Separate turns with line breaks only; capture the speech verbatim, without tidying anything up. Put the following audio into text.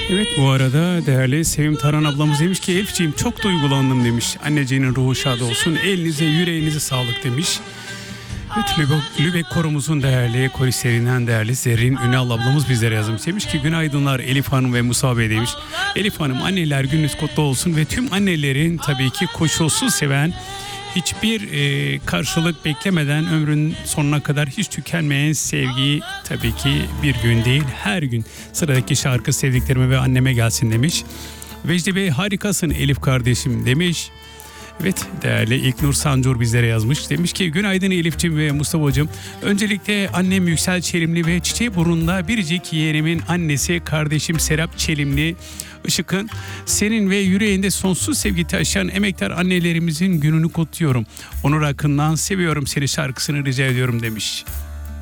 Evet, bu arada değerli Sevim Taran ablamız demiş ki Elifciğim çok duygulandım demiş. Anneciğinin ruhu şad olsun, elinize yüreğinize sağlık demiş. Evet, Lübeck, Lübeck korumuzun değerli korislerinden değerli Zerrin Ünal ablamız bizlere yazmış. Demiş ki günaydınlar Elif Hanım ve Musa Bey demiş. Elif Hanım, anneler gününüz kutlu olsun ve tüm annelerin tabii ki koşulsuz seven, hiçbir e, karşılık beklemeden ömrün sonuna kadar hiç tükenmeyen sevgiyi tabii ki bir gün değil her gün. Sıradaki şarkı sevdiklerime ve anneme gelsin demiş. Vecdi Bey harikasın Elif kardeşim demiş. Evet, değerli İlknur Sancur bizlere yazmış. Demiş ki günaydın Elif'ciğim ve Mustafa'cığım. Öncelikle annem Yüksel Çelimli ve Çiçeğburnu'nda biricik yeğenimin annesi kardeşim Serap Çelimli Işık'ın senin ve yüreğinde sonsuz sevgi taşıyan emektar annelerimizin gününü kutluyorum. Onur Akın'dan seviyorum seni şarkısını rica ediyorum demiş.